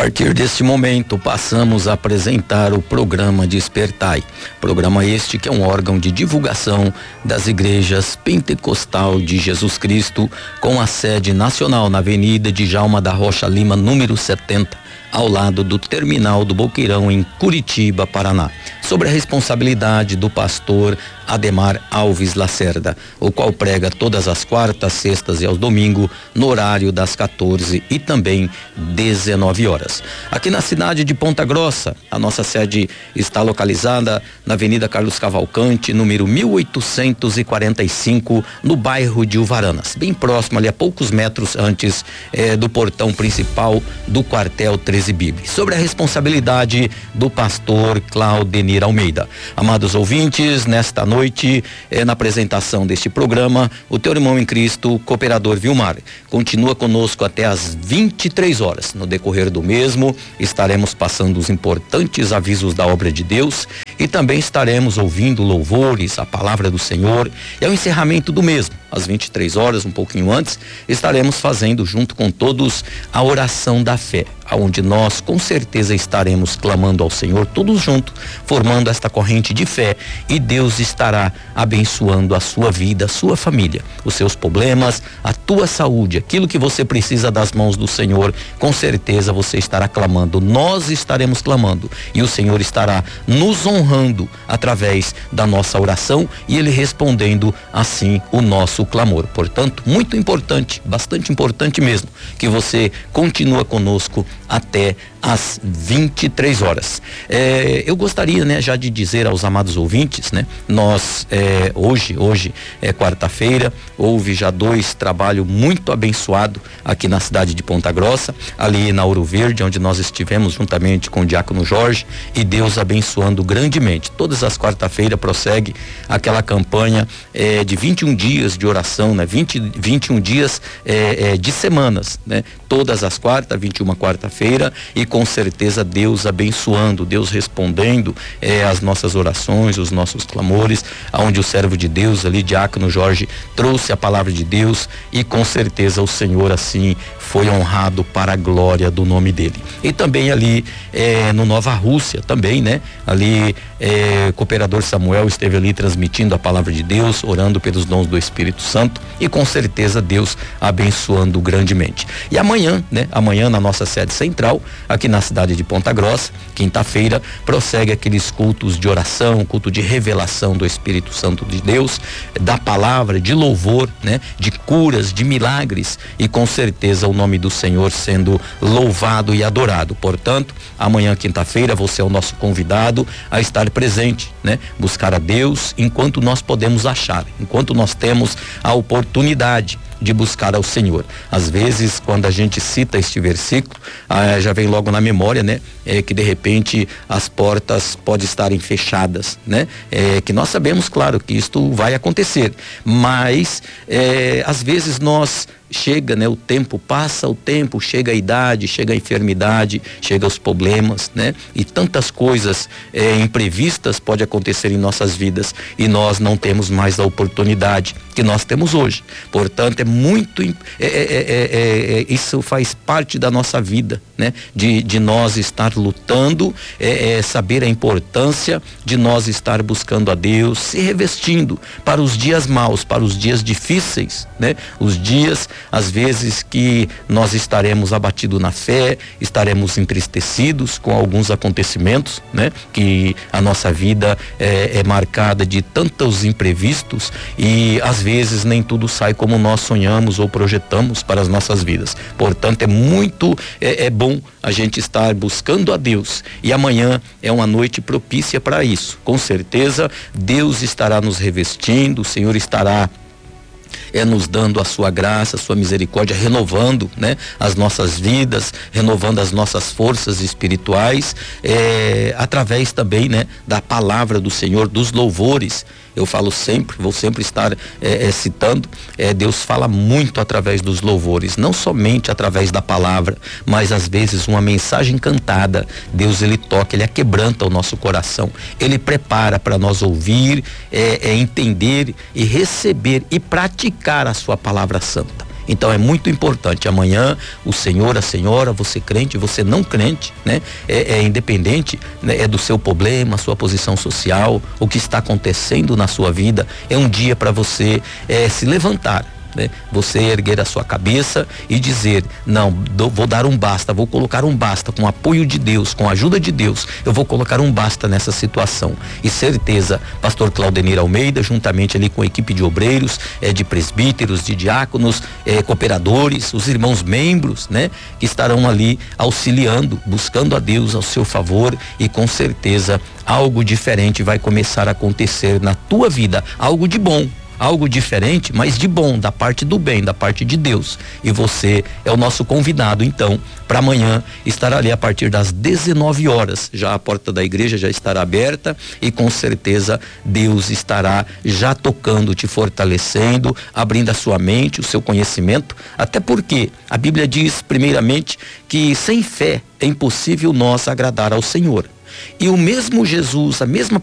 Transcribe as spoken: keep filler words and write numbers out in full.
partir deste momento, passamos a apresentar o programa Despertai. Programa este que é um órgão de divulgação das igrejas Pentecostal de Jesus Cristo, com a sede nacional na Avenida Djalma da Rocha Lima, número setenta, ao lado do terminal do Boqueirão, em Curitiba, Paraná, sobre a responsabilidade do pastor Ademar Alves Lacerda, o qual prega todas as quartas, sextas e aos domingos, no horário das quatorze e também dezenove horas. Aqui na cidade de Ponta Grossa, a nossa sede está localizada na Avenida Carlos Cavalcante, número mil oitocentos e quarenta e cinco, no bairro de Uvaranas, bem próximo ali, a poucos metros antes eh, do portão principal do quartel treze Bíblia, sobre a responsabilidade do pastor Claudenir Almeida. Amados ouvintes, nesta noite noite, eh, na apresentação deste programa, o teu irmão em Cristo, cooperador Vilmar, continua conosco até às vinte e três horas. No decorrer do mesmo, estaremos passando os importantes avisos da obra de Deus e também estaremos ouvindo louvores, a palavra do Senhor, e ao encerramento do mesmo, às vinte e três horas, um pouquinho antes, estaremos fazendo junto com todos a oração da fé, aonde nós com certeza estaremos clamando ao Senhor todos juntos, formando esta corrente de fé, e Deus estará abençoando a sua vida, a sua família, os seus problemas, a tua saúde, aquilo que você precisa das mãos do Senhor, com certeza você estará clamando, nós estaremos clamando, e o Senhor estará nos honrando através da nossa oração, e Ele respondendo assim o nosso clamor. Portanto, muito importante, bastante importante mesmo, que você continua conosco até às vinte e três horas. É, eu gostaria, né, já de dizer aos amados ouvintes, né, nós é, hoje, hoje é quarta-feira, houve já dois trabalhos muito abençoados aqui na cidade de Ponta Grossa, ali na Ouro Verde, onde nós estivemos juntamente com o diácono Jorge, e Deus abençoando grandemente. Todas as quarta-feiras prossegue aquela campanha é, de vinte e um dias de oração, né, vinte, vinte e um dias é, é, de semanas, né, todas as quartas, vinte e uma quarta-feira, e com certeza Deus abençoando, Deus respondendo eh, as nossas orações, os nossos clamores, aonde o servo de Deus ali, diácono Jorge, trouxe a palavra de Deus, e com certeza o Senhor assim foi honrado para a glória do nome dele. E também ali eh, no Nova Rússia também, né? Ali eh, cooperador Samuel esteve ali transmitindo a palavra de Deus, orando pelos dons do Espírito Santo, e com certeza Deus abençoando grandemente. E amanhã, né? Amanhã na nossa sede central, aqui na cidade de Ponta Grossa, quinta-feira, prossegue aqueles cultos de oração, culto de revelação do Espírito Santo de Deus, da palavra, de louvor, né? De curas, de milagres, e com certeza o nome do Senhor sendo louvado e adorado. Portanto, amanhã, quinta-feira, você é o nosso convidado a estar presente, né? Buscar a Deus enquanto nós podemos achar, enquanto nós temos a oportunidade de buscar ao Senhor. Às vezes, quando a gente cita este versículo, ah, já vem logo na memória, né? É que de repente as portas podem estarem fechadas, né? É que nós sabemos, claro, que isto vai acontecer, mas é, às vezes nós chega, né? O tempo passa, o tempo chega a idade, chega a enfermidade, chega os problemas, né? E tantas coisas é, imprevistas pode acontecer em nossas vidas, e nós não temos mais a oportunidade que nós temos hoje. Portanto, é muito é, é, é, é, isso faz parte da nossa vida, né? De, de nós estar lutando, é, é, saber a importância de nós estar buscando a Deus, se revestindo para os dias maus, para os dias difíceis, né? Os dias às vezes que nós estaremos abatidos na fé, estaremos entristecidos com alguns acontecimentos, né? Que a nossa vida é, é marcada de tantos imprevistos, e às vezes nem tudo sai como nós sonhamos ou projetamos para as nossas vidas. Portanto, é muito é, é bom a gente estar buscando a Deus, e amanhã é uma noite propícia para isso. Com certeza Deus estará nos revestindo, o Senhor estará é nos dando a sua graça, a sua misericórdia, renovando, né, as nossas vidas, renovando as nossas forças espirituais, é, através também, né, da palavra do Senhor, dos louvores. Eu falo sempre, vou sempre estar é, é, citando, é, Deus fala muito através dos louvores, não somente através da palavra, mas às vezes uma mensagem cantada, Deus ele toca, ele aquebranta o nosso coração, ele prepara para nós ouvir, é, é, entender e receber e praticar a sua palavra santa. Então é muito importante. Amanhã o senhor, a senhora, você crente, você não crente, né? É, é independente, né? É do seu problema, sua posição social, o que está acontecendo na sua vida. É um dia para você é, se levantar. Né? Você erguer a sua cabeça e dizer, não, do, vou dar um basta, vou colocar um basta, com o apoio de Deus, com a ajuda de Deus, eu vou colocar um basta nessa situação. E certeza, pastor Claudenir Almeida, juntamente ali com a equipe de obreiros, eh, de presbíteros, de diáconos, eh, cooperadores, os irmãos membros, né? Que estarão ali auxiliando, buscando a Deus ao seu favor, e com certeza algo diferente vai começar a acontecer na tua vida, algo de bom. Algo diferente, mas de bom, da parte do bem, da parte de Deus. E você é o nosso convidado, então, para amanhã estar ali a partir das dezenove horas. Já a porta da igreja já estará aberta e com certeza Deus estará já tocando, te fortalecendo, abrindo a sua mente, o seu conhecimento. Até porque a Bíblia diz, primeiramente, que sem fé é impossível nós agradar ao Senhor. E o mesmo Jesus, a mesma